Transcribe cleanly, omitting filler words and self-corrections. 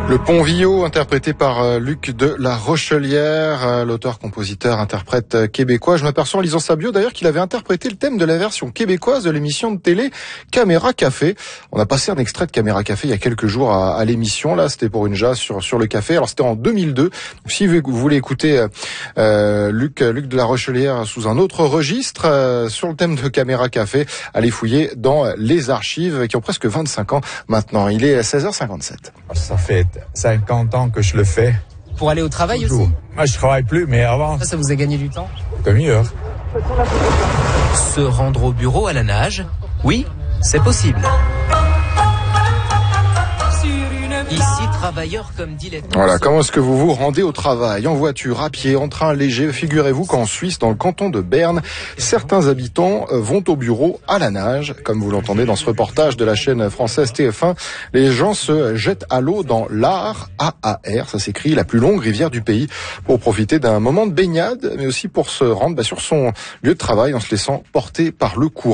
Le Pont Villot, interprété par Luc de La Rochelière, l'auteur-compositeur-interprète québécois. Je m'aperçois en lisant sa bio d'ailleurs qu'il avait interprété le thème de la version québécoise de l'émission de télé Caméra Café. On a passé un extrait de Caméra Café il y a quelques jours à l'émission. Là, c'était pour une jazz sur le café. Alors, c'était en 2002. Donc, si vous voulez écouter Luc de La Rochelière sous un autre registre sur le thème de Caméra Café, allez fouiller dans les archives qui ont presque 25 ans maintenant. Il est à 16h57. Ça fait 50 ans que je le fais. Pour aller au travail Toujours. aussi? Moi, je travaille plus, mais avant, Ça vous a gagné du temps? demi-heure. Se rendre au bureau à la nage? Oui, c'est possible. Ici, travailleurs comme dilettantes. Voilà, comment est-ce que vous vous rendez au travail? En voiture, à pied, en train léger? Figurez-vous qu'en Suisse, dans le canton de Berne, certains habitants vont au bureau à la nage. Comme vous l'entendez dans ce reportage de la chaîne française TF1, les gens se jettent à l'eau dans l'Aar, A-A-R, ça s'écrit, la plus longue rivière du pays, pour profiter d'un moment de baignade, mais aussi pour se rendre sur son lieu de travail en se laissant porter par le courant.